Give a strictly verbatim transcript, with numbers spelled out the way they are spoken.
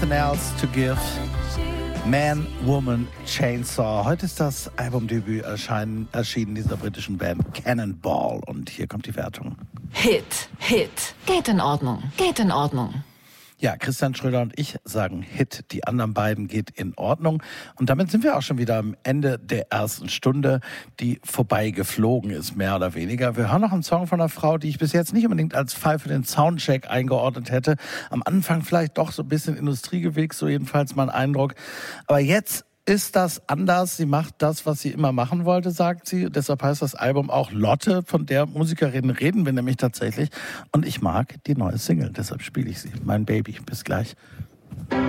Nothing Else to Give. Man, Woman, Chainsaw. Heute ist das Albumdebüt erscheinen, erschienen dieser britischen Band Cannonball. Und hier kommt die Wertung. Hit, Hit. Geht in Ordnung, geht in Ordnung. Ja, Christian Schröder und ich sagen Hit. Die anderen beiden geht in Ordnung. Und damit sind wir auch schon wieder am Ende der ersten Stunde, die vorbei geflogen ist, mehr oder weniger. Wir hören noch einen Song von einer Frau, die ich bis jetzt nicht unbedingt als Fall für den Soundcheck eingeordnet hätte. Am Anfang vielleicht doch so ein bisschen Industriegewächs, so jedenfalls mein Eindruck. Aber jetzt ist das anders. Sie macht das, was sie immer machen wollte, sagt sie. Deshalb heißt das Album auch Lotte. Von der Musikerin reden wir nämlich tatsächlich. Und ich mag die neue Single, deshalb spiele ich sie. Mein Baby. Bis gleich.